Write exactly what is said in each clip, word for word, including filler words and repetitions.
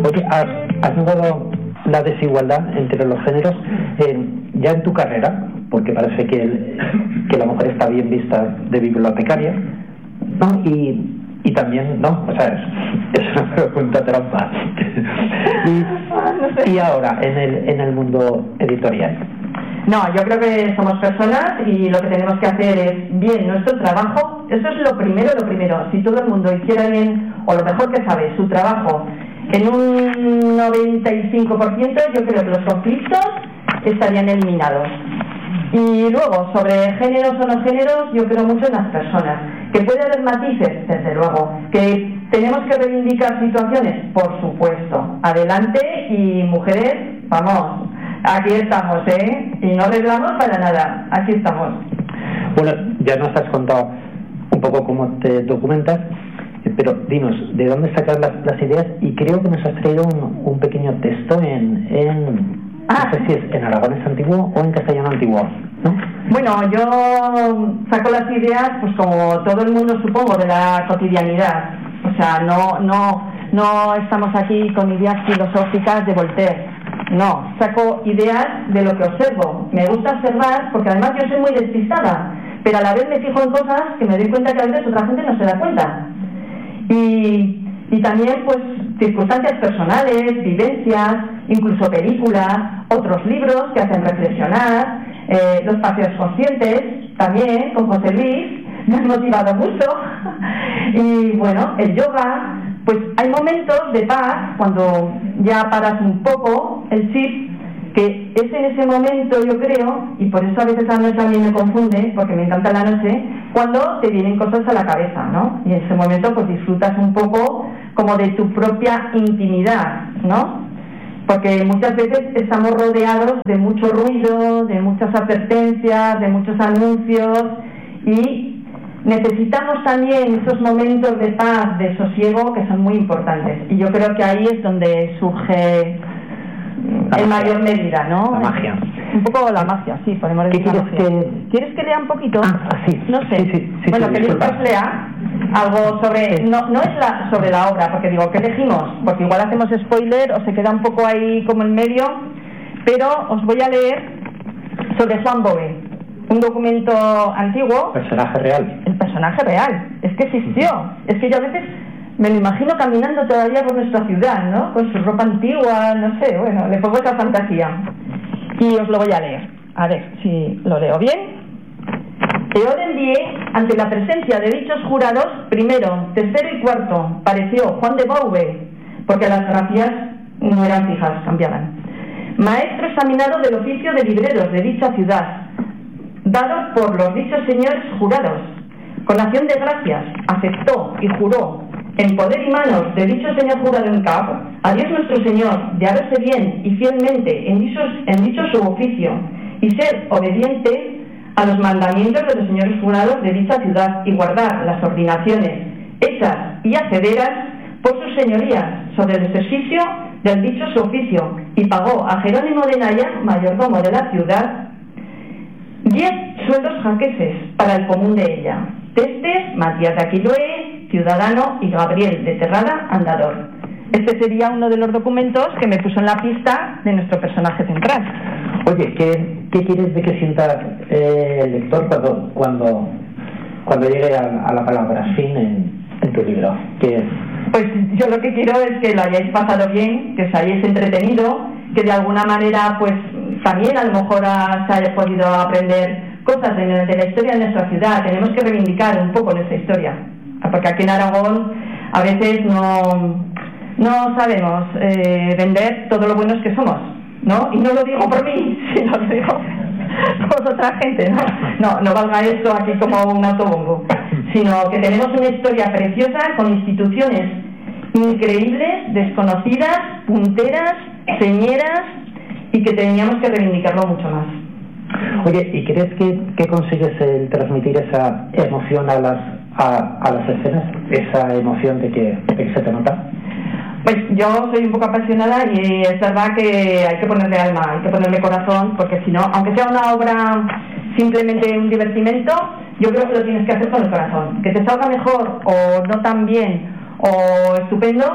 Oye, has, has notado la desigualdad entre los géneros eh, ya en tu carrera, porque parece que, el, que la mujer está bien vista de bibliotecaria, ¿no? Y, y también, no, o sea, es, es una pregunta trampa. y, y ahora, en el, en el mundo editorial. No, yo creo que somos personas y lo que tenemos que hacer es bien nuestro trabajo. Eso es lo primero, lo primero. Si todo el mundo hiciera bien, o lo mejor que sabe, su trabajo en un noventa y cinco por ciento, yo creo que los conflictos estarían eliminados. Y luego, sobre géneros o no géneros, yo creo mucho en las personas. ¿Que puede haber matices? Desde luego. ¿Que tenemos que reivindicar situaciones? Por supuesto. Adelante, y mujeres, vamos, aquí estamos, ¿eh? Y no arreglamos para nada. Aquí estamos. Bueno, ya nos has contado un poco cómo te documentas, pero dinos, ¿de dónde sacas las, las ideas? Y creo que nos has traído un, un pequeño texto en, en ah. no sé si es en aragonés antiguo o en castellano antiguo, ¿no? Bueno, yo saco las ideas, pues como todo el mundo, supongo, de la cotidianidad. O sea, no, no, no estamos aquí con ideas filosóficas de Voltaire. No, saco ideas de lo que observo. Me gusta observar porque además yo soy muy despistada, pero a la vez me fijo en cosas que me doy cuenta que a veces otra gente no se da cuenta. Y, y también pues circunstancias personales, vivencias, incluso películas, otros libros que hacen reflexionar, eh, los paseos conscientes también con José Luis, me han motivado mucho. Y bueno, el yoga, pues hay momentos de paz cuando ya paras un poco el chip, que es en ese momento, yo creo, y por eso a veces la noche a mí me confunde, porque me encanta la noche, cuando te vienen cosas a la cabeza, ¿no? Y en ese momento pues disfrutas un poco como de tu propia intimidad, ¿no? Porque muchas veces estamos rodeados de mucho ruido, de muchas advertencias, de muchos anuncios, y necesitamos también esos momentos de paz, de sosiego, que son muy importantes. Y yo creo que ahí es donde surge en mayor medida, ¿no? La magia. Un poco la magia, sí, podemos decir. ¿Qué quieres que... ¿Quieres que lea un poquito? Ah, sí. No sé. Sí, sí, sí, bueno, sí, que disculpa. os lea algo sobre... No, no es la, sobre la obra, porque digo, ¿qué elegimos? Porque igual hacemos spoiler o se queda un poco ahí como en medio, pero os voy a leer sobre Juan Bove, un documento antiguo. Personaje real. El personaje real. Es que existió. Es que yo a veces me lo imagino caminando todavía por nuestra ciudad, ¿no? Con su ropa antigua, no sé, bueno, le pongo esa fantasía. Y os lo voy a leer. A ver si lo leo bien. Peor envié ante la presencia de dichos jurados, primero, tercero y cuarto, pareció Juan de Bove, porque las grafías no eran fijas, cambiaban. Maestro examinado del oficio de libreros de dicha ciudad, dado por los dichos señores jurados, con acción de gracias, aceptó y juró en poder y manos de dicho señor jurado en cabo, a Dios nuestro Señor, de haberse bien y fielmente en dicho, en dicho su oficio y ser obediente a los mandamientos de los señores jurados de dicha ciudad y guardar las ordinaciones hechas y hacederas por sus señorías sobre el ejercicio del dicho su oficio, y pagó a Jerónimo de Naya, mayordomo de la ciudad, diez sueldos jaqueses para el común de ella. Testes, Matías de Aquiloe, ciudadano, y Gabriel de Terrada, andador. Este sería uno de los documentos que me puso en la pista de nuestro personaje central. Oye, ¿qué, qué quieres de que sienta eh, el lector cuando, cuando, cuando llegue a, a la palabra fin en, en tu libro? ¿Qué? Pues yo lo que quiero es que lo hayáis pasado bien, que os hayáis entretenido, que de alguna manera pues también a lo mejor a, se haya podido aprender cosas de, de la historia de nuestra ciudad. Tenemos que reivindicar un poco nuestra historia, porque aquí en Aragón a veces no, no sabemos eh, vender todo lo buenos que somos, ¿no? Y no lo digo por mí, sino lo digo por otra gente, ¿no? No, no valga esto aquí como un autobombo, sino que tenemos una historia preciosa con instituciones increíbles, desconocidas, punteras, señeras, y que teníamos que reivindicarlo mucho más. Oye, ¿y crees que, que consigues el transmitir esa emoción a las a, a las escenas? Esa emoción de que, de que se te nota. Pues yo soy un poco apasionada y es verdad que hay que ponerle alma, hay que ponerle corazón, porque si no, aunque sea una obra simplemente un divertimento, yo creo que lo tienes que hacer con el corazón. Que te salga mejor o no tan bien o estupendo,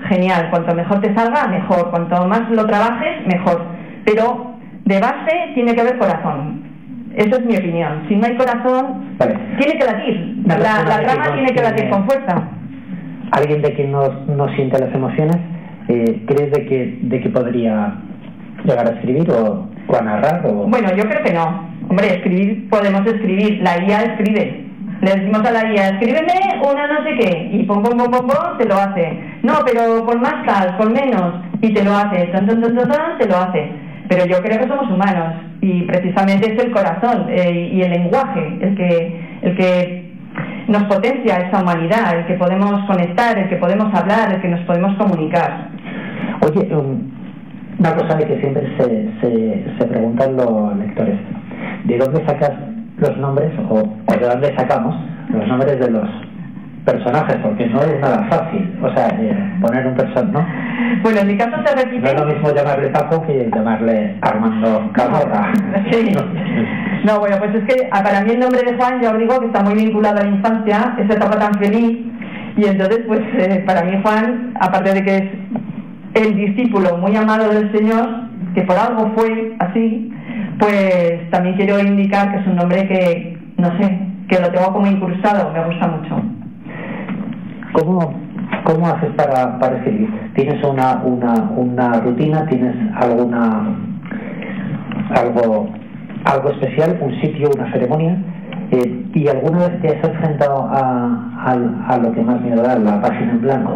genial, cuanto mejor te salga, mejor, cuanto más lo trabajes, mejor, pero de base tiene que haber corazón. Eso es mi opinión. Si no hay corazón, vale, tiene que latir, la, la, la trama tiene que latir con fuerza. Alguien de quien no, no siente las emociones, eh, ¿crees de que, de que podría llegar a escribir o, o a narrar? O... Bueno, yo creo que no. Hombre, escribir, podemos escribir, la I A escribe. Le decimos a la I A, escríbeme una no sé qué, y pum, pum, pum, pum, pum, te lo hace. No, pero con más tal, con menos, y te lo hace, tan, tan, tan, tan, tan, te lo hace. Pero yo creo que somos humanos, y precisamente es el corazón eh, y el lenguaje el que, el que nos potencia esa humanidad, el que podemos conectar, el que podemos hablar, el que nos podemos comunicar. Oye, um, una cosa de que siempre se, se, se preguntan los lectores, ¿de dónde sacas los nombres o, o de dónde sacamos los nombres de los personajes? Porque no es nada fácil, o sea, eh, poner un personaje, ¿no? Bueno, en mi caso se repite. No es lo mismo llamarle Paco que llamarle Armando Camorra. Sí. No, bueno, pues es que para mí el nombre de Juan, ya os digo que está muy vinculado a la infancia, esa etapa tan feliz, y entonces pues eh, para mí Juan, aparte de que es el discípulo muy amado del Señor, que por algo fue así, pues también quiero indicar que es un nombre que, no sé, que lo tengo como incrustado, me gusta mucho. ¿Cómo, cómo haces para, para escribir? ¿Tienes una, una, una rutina? ¿Tienes alguna algo, algo especial? ¿Un sitio, una ceremonia? Eh, ¿Y alguna vez te has enfrentado a, a, a lo que más miedo da, la página en blanco?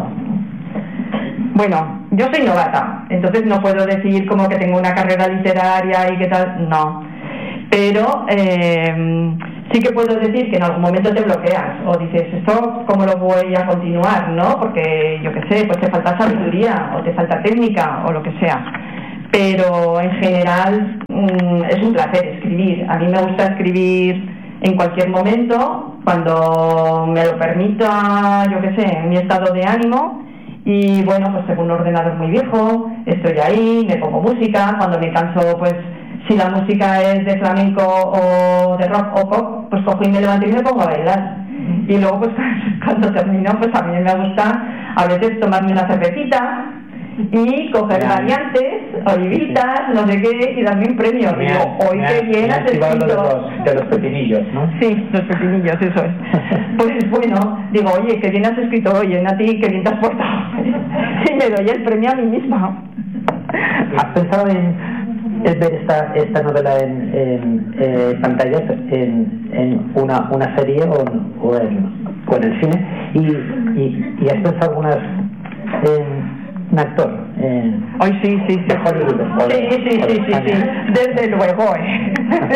Bueno, yo soy novata, entonces no puedo decir como que tengo una carrera literaria y qué tal, no. Pero eh, sí que puedo decir que en algún momento te bloqueas o dices, ¿esto cómo lo voy a continuar? ¿No? Porque yo qué sé, pues te falta sabiduría o te falta técnica o lo que sea. Pero en general mmm, es un placer escribir. A mí me gusta escribir en cualquier momento, cuando me lo permita, yo qué sé, en mi estado de ánimo. Y bueno, pues tengo un ordenador muy viejo, estoy ahí, me pongo música, cuando me canso, pues si la música es de flamenco o de rock o pop, pues cojo y me levanto y me pongo a bailar. Y luego pues cuando termino, pues a mí me gusta a veces tomarme una cervecita y coger variantes, olivitas, no sé qué, y darme un premio. Me digo, ha, hoy qué bien has escrito. De los, de los pepinillos, ¿no? Sí, los pepinillos, eso es. Pues bueno, digo, oye, qué bien has escrito hoy, en a ti, qué bien te has portado. Y me doy el premio a mí misma. ¿Has pensado en, en ver esta, esta novela en, en eh, pantallas, en, en una, una serie o, o, en, o en el cine? ¿Y, y, y has pensado algunas en un actor? Eh, Hoy sí, sí, sí. De Hollywood. O de, sí, sí, sí, sí, sí, desde luego, ¿eh?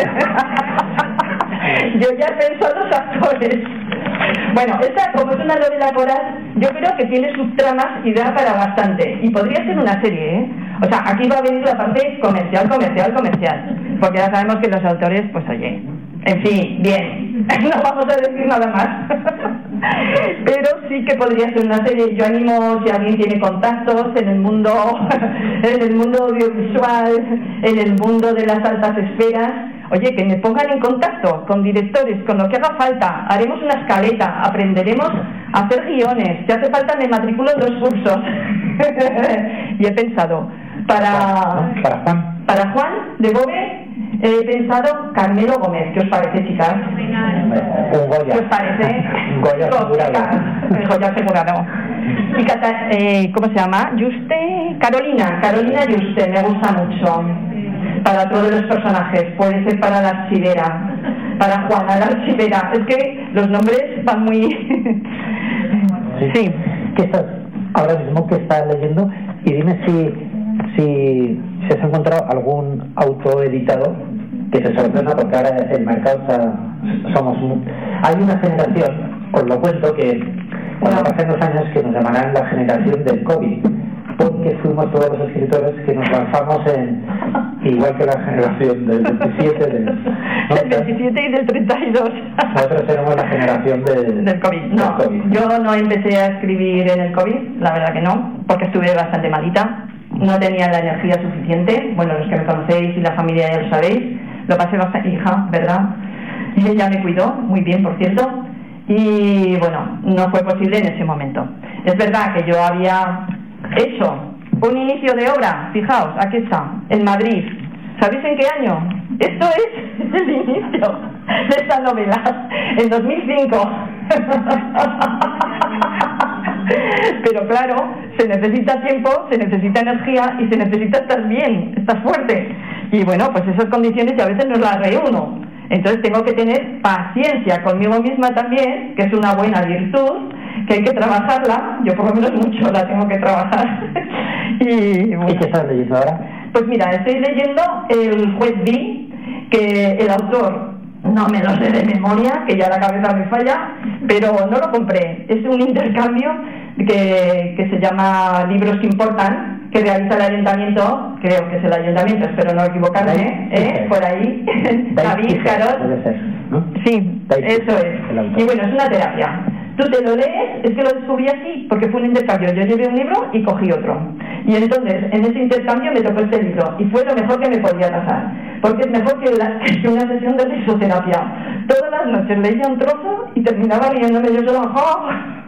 Yo ya pienso en los actores. Bueno, esta, como es una novela coral, yo creo que tiene sus tramas y da para bastante. Y podría ser una serie, ¿eh? O sea, aquí va a venir la parte comercial, comercial, comercial. Porque ya sabemos que los autores, pues oye, en fin, bien, no vamos a decir nada más. Pero sí que podría ser una serie. Yo animo, si alguien tiene contactos en el mundo, en el mundo audiovisual, en el mundo de las altas esferas, oye, que me pongan en contacto con directores, con lo que haga falta. Haremos una escaleta, aprenderemos a hacer guiones. Si hace falta me matriculo en dos cursos. Y he pensado, para, para Juan, para Juan de Bove, he pensado Carmelo Gómez. ¿Qué os parece, chicas? Un Goya. ¿Qué os parece? Un Goya asegurado. El Goya asegurado. Y Cata, eh, ¿cómo se llama? Juste, Carolina, Carolina Juste, me gusta mucho. Para todos los personajes, puede ser para la archivera, para Juana la archivera. Es que los nombres van muy... Sí. sí. ¿Qué estás ahora mismo que estás leyendo? Y dime si, si, si has encontrado algún autoeditado que se sorprenda, porque ahora el mercado está, somos... Hay una generación, os lo cuento, que cuando pasen los años que nos llamarán la generación del COVID, porque fuimos todos los escritores que nos lanzamos en, igual que la generación del veintisiete, del, ¿no? del veintisiete y del treinta y dos. Nosotros tenemos la generación de, del COVID. No, del COVID. Yo no empecé a escribir en el COVID, la verdad que no, porque estuve bastante malita, no tenía la energía suficiente. Bueno, los que me conocéis y la familia ya lo sabéis, lo pasé bastante, hija, ¿verdad? Y ella me cuidó, muy bien, por cierto, y bueno, no fue posible en ese momento. Es verdad que yo había hecho un inicio de obra, fijaos, aquí está, en Madrid. ¿Sabéis en qué año? Esto es el inicio de esta novela, en dos mil cinco. Pero claro, se necesita tiempo, se necesita energía y se necesita estar bien, estar fuerte. Y bueno, pues esas condiciones y a veces no las reúno. Entonces tengo que tener paciencia conmigo misma también, que es una buena virtud, que hay que trabajarla. Yo por lo menos mucho la tengo que trabajar. y, bueno, ¿Y qué estás leyendo ahora? Pues mira, estoy leyendo El juez B, que el autor no me lo sé de memoria, que ya la cabeza me falla, pero no lo compré. Es un intercambio que, que se llama Libros que Importan, que realiza el ayuntamiento, creo que es el ayuntamiento, espero no equivocarme, ¿eh? Por ahí, David Carol. ¿No? Sí, David, eso es. Y bueno, es una terapia. Tú te lo lees, es que lo descubrí así, porque fue un intercambio. Yo llevé un libro y cogí otro. Y entonces, en ese intercambio me tocó este libro, y fue lo mejor que me podía pasar, porque es mejor que, la, que una sesión de risoterapia. Todas las noches leía un trozo y terminaba riéndome yo solo. ¡Oh!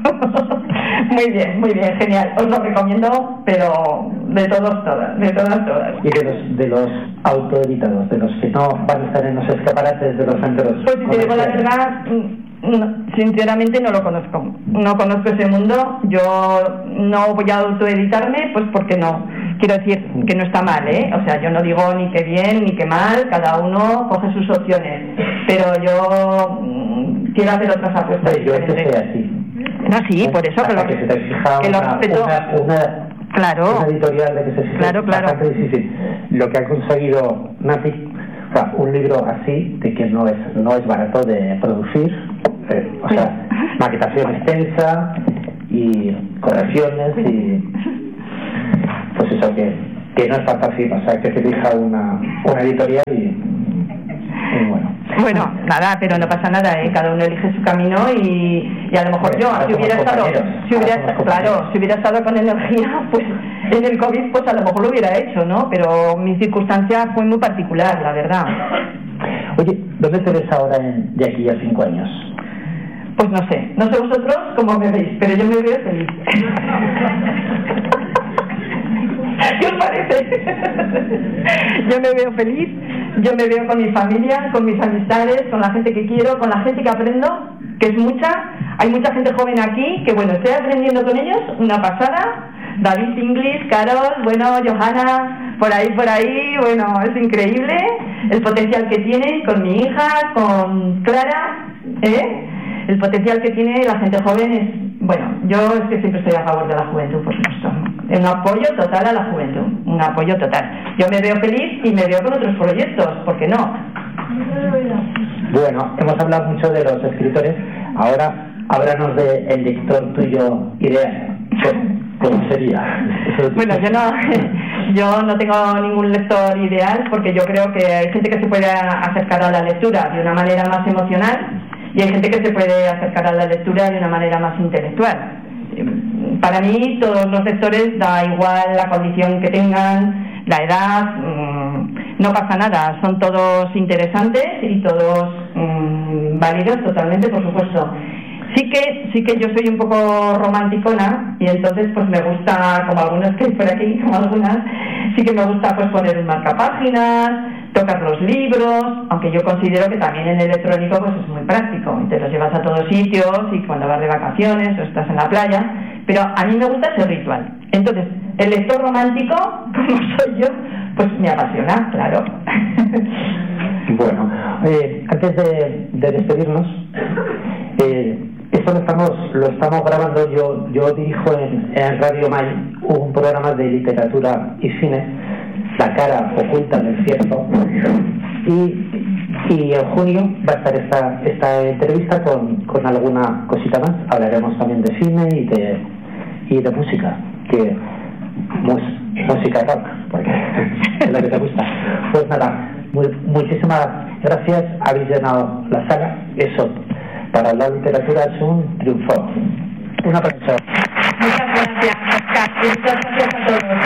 Muy bien, muy bien, genial. Os lo recomiendo, pero de todos, todas, de todas, todas. Y de los, de los autoeditados, de los que no van a estar en los escaparates de los centros. Pues si te digo la verdad, no, sinceramente no lo conozco. No conozco ese mundo. Yo no voy a autoeditarme, pues porque no. Quiero decir que no está mal, ¿eh? O sea, yo no digo ni que bien ni que mal, cada uno coge sus opciones. Pero yo mm, quiero hacer otras apuestas. Yo es que sea así. No, sí, por eso que lo, que se te fija que una, lo respeto. Una, una, claro. una editorial de que se fija claro, claro. bastante difícil. Lo que ha conseguido Nati, o sea, un libro así, de que no es no es barato de producir, eh, o sea, maquetación extensa y correcciones y pues eso que, que no es tan fácil, o sea, que se elija una, una editorial y, y bueno. Bueno, nada, pero no pasa nada, ¿eh? Cada uno elige su camino y, y a lo mejor yo, si hubiera estado, si hubiera estado, claro, si hubiera estado con energía, pues en el COVID, pues a lo mejor lo hubiera hecho, ¿no? Pero mi circunstancia fue muy particular, la verdad. Oye, ¿dónde te ves ahora en, de aquí a cinco años? Pues no sé, no sé vosotros cómo me veis, pero yo me veo feliz. ¿Qué os parece? Yo me veo feliz, yo me veo con mi familia, con mis amistades, con la gente que quiero, con la gente que aprendo, que es mucha. Hay mucha gente joven aquí que, bueno, estoy aprendiendo con ellos, una pasada. David Inglis, Carol, bueno, Johanna, por ahí, por ahí, bueno, es increíble el potencial que tienen con mi hija, con Clara, ¿eh? El potencial que tiene la gente joven es, bueno, yo es que siempre estoy a favor de la juventud, por supuesto. Un apoyo total a la juventud, un apoyo total. Yo me veo feliz y me veo con otros proyectos, ¿por qué no? Bueno, hemos hablado mucho de los escritores, ahora háblanos de el lector tuyo ideal. ¿Cómo sería? Bueno, yo no, yo no tengo ningún lector ideal porque yo creo que hay gente que se puede acercar a la lectura de una manera más emocional y hay gente que se puede acercar a la lectura de una manera más intelectual. Para mí todos los lectores, da igual la condición que tengan, la edad, mmm, no pasa nada, son todos interesantes y todos mmm, válidos totalmente, por supuesto. Sí que sí que yo soy un poco romanticona y entonces pues me gusta, como algunas que hay por aquí, como algunas, sí que me gusta pues poner un marcapáginas, tocar los libros, aunque yo considero que también en electrónico pues es muy práctico, te los llevas a todos sitios y cuando vas de vacaciones o estás en la playa, pero a mí me gusta ese ritual. Entonces, el lector romántico, como soy yo, pues me apasiona, claro. Bueno, eh, antes de, de despedirnos, eh, esto lo estamos, lo estamos grabando, yo, yo dirijo en, en Radio May un programa de literatura y cine, La cara oculta del cierto, y, y en junio va a estar esta, esta entrevista con, con alguna cosita más. Hablaremos también de cine y de, y de música, que mus, música rock, porque es lo que te gusta. Pues nada, muy, muchísimas gracias, habéis llenado la sala, eso para la literatura es un triunfo. Un aplauso. Muchas gracias, Oscar. Muchas gracias a todos.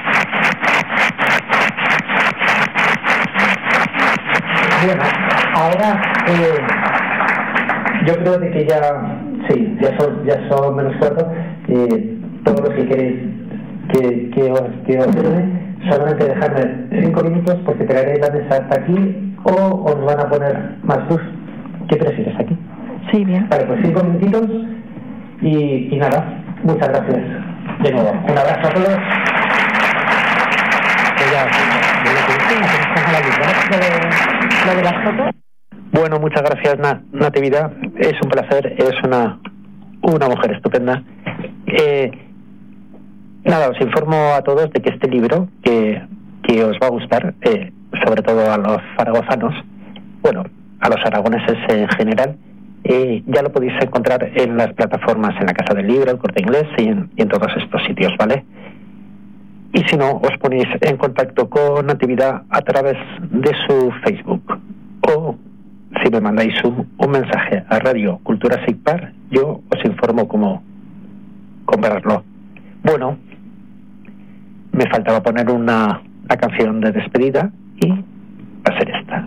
Bueno, ahora eh, yo creo de que ya, sí, ya son, ya son menos cuatro. Eh, todos los que queréis que, que os que os solamente dejarme cinco minutos porque traeré la mesa hasta aquí o os van a poner más luz. ¿Qué prefieres aquí? Sí, bien. Vale, pues cinco minutitos y, y nada, muchas gracias de nuevo. Un abrazo a todos. ¿Lo de las fotos? Bueno, muchas gracias, Natividad. Es un placer, es una una mujer estupenda. Eh, nada, os informo a todos de que este libro, que, que os va a gustar, eh, sobre todo a los zaragozanos, bueno, a los aragoneses en general, eh, ya lo podéis encontrar en las plataformas, en la Casa del Libro, el Corte Inglés y en, y en todos estos sitios, ¿vale? Y si no, os ponéis en contacto con Natividad a través de su Facebook o si me mandáis un, un mensaje a Radio Cultura Sigpar, yo os informo cómo comprarlo. Bueno, me faltaba poner una, una canción de despedida y va a ser esta.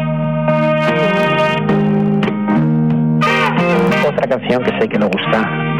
Otra canción que sé que le gusta